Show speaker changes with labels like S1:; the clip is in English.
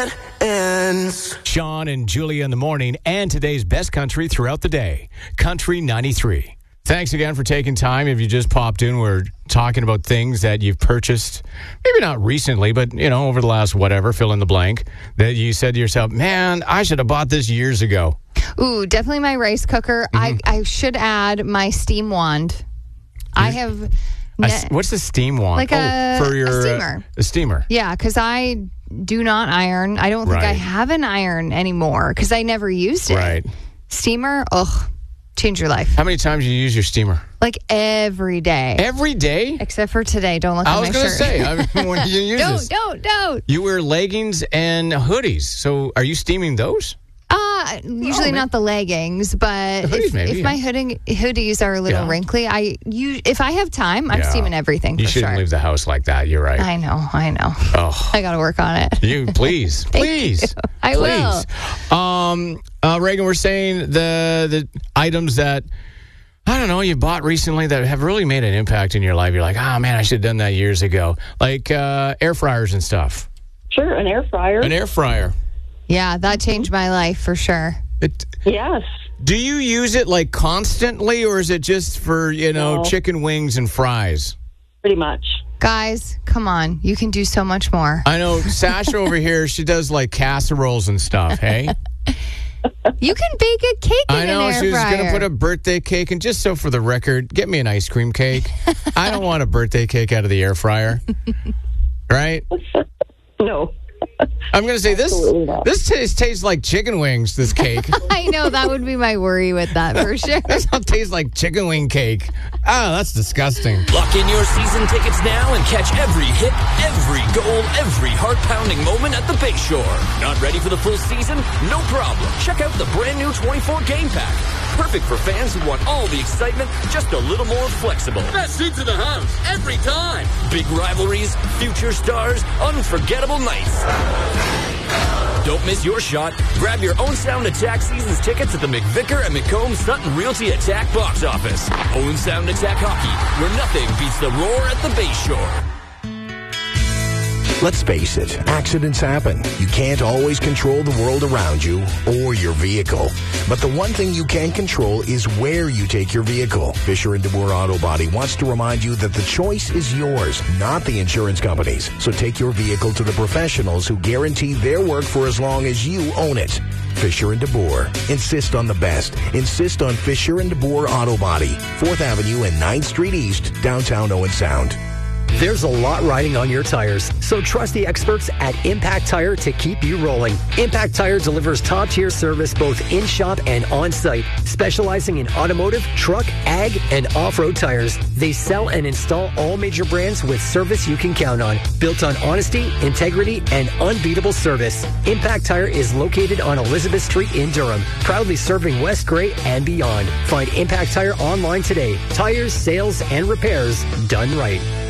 S1: it ends.
S2: Sean and Julia in the morning, and today's best country throughout the day. Country 93. Thanks again for taking time. If you just popped in, we're talking about things that you've purchased, maybe not recently, but, over the last whatever, fill in the blank, that you said to yourself, man, I should have bought this years ago.
S3: Ooh, definitely my rice cooker.
S2: Mm-hmm.
S3: I should add my steam wand. I have...
S2: What's the steam wand?
S3: Like a steamer.
S2: A steamer.
S3: Yeah, because I do not iron. I don't think I have an iron anymore because I never used it.
S2: Right.
S3: Steamer, change your life.
S2: How many times do you use your steamer?
S3: Like every day.
S2: Every day?
S3: Except for today. Don't look at my shirt.
S2: I was going to say, when you use this.
S3: Don't.
S2: You wear leggings and hoodies. So are you steaming those?
S3: Usually not the leggings, but if my hoodies are a little wrinkly, if I have time, I'm steaming everything.
S2: You shouldn't leave the house like that. You're right.
S3: I know.
S2: Oh.
S3: I got to work on it.
S2: You please.
S3: I will.
S2: Reagan, we're saying the items that you bought recently that have really made an impact in your life. You're like, man, I should have done that years ago. Like air fryers and stuff.
S4: Sure, an air fryer.
S2: An air fryer.
S3: Yeah, that changed my life for sure.
S4: Yes.
S2: Do you use it like constantly, or is it just for, chicken wings and fries?
S4: Pretty much.
S3: Guys, come on. You can do so much more.
S2: I know Sasha over here, she does like casseroles and stuff, hey?
S3: You can bake a cake in an air fryer. I know,
S2: she was going to put a birthday cake, and just so for the record, get me an ice cream cake. I don't want a birthday cake out of the air fryer. Right?
S4: No.
S2: I'm going to say this tastes like chicken wings, this cake.
S3: I know, that would be my worry with that for sure.
S2: This don't taste like chicken wing cake. That's disgusting.
S5: Lock in your season tickets now and catch every hit, every goal, every heart-pounding moment at the Bayshore. Not ready for the full season? No problem. Check out the brand new 24 game pack. Perfect for fans who want all the excitement, just a little more flexible.
S6: Best seats in the house, every time.
S5: Big rivalries, future stars, unforgettable nights. Don't miss your shot. Grab your own Sound Attack season's tickets at the McVicker and McComb Sutton Realty Attack box office. Own Sound Attack Hockey, where nothing beats the roar at the Bayshore.
S7: Let's face it, accidents happen. You can't always control the world around you or your vehicle. But the one thing you can control is where you take your vehicle. Fisher & DeBoer Auto Body wants to remind you that the choice is yours, not the insurance company's. So take your vehicle to the professionals who guarantee their work for as long as you own it. Fisher & DeBoer. Insist on the best. Insist on Fisher & DeBoer Auto Body. 4th Avenue and 9th Street East, downtown Owen Sound.
S8: There's a lot riding on your tires, so trust the experts at Impact Tire to keep you rolling. Impact Tire delivers top-tier service both in-shop and on-site, specializing in automotive, truck, ag, and off-road tires. They sell and install all major brands with service you can count on, built on honesty, integrity, and unbeatable service. Impact Tire is located on Elizabeth Street in Durham, proudly serving West Gray and beyond. Find Impact Tire online today. Tires, sales, and repairs done right.